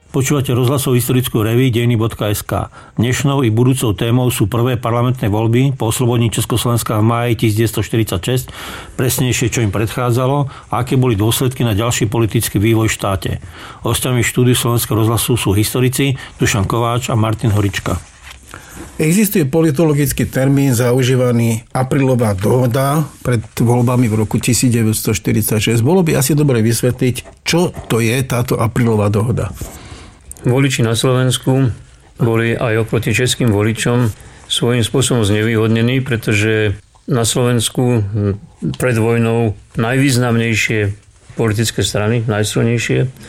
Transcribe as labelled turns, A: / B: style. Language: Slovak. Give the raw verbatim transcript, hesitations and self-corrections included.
A: Počúvate rozhlasovú historickú reví dejiny bodka es ká. Dnešnou i budúcou témou sú prvé parlamentné voľby po oslobodení Československa v máji devätnásťstoštyridsaťšesť, presnejšie čo im predchádzalo a aké boli dôsledky na ďalší politický vývoj v štáte. Hosťami štúdiu Slovenského rozhlasu sú historici Dušan Kováč a Martin Horička.
B: Existuje politologický termín zaužívaný aprílová dohoda pred voľbami v roku devätnásťstoštyridsaťšesť. Bolo by asi dobre vysvetliť, čo to je táto aprílová dohoda.
C: Voliči na Slovensku boli aj oproti českým voličom svojím spôsobom znevýhodnení, pretože na Slovensku pred vojnou najvýznamnejšie politické strany, najsilnejšie,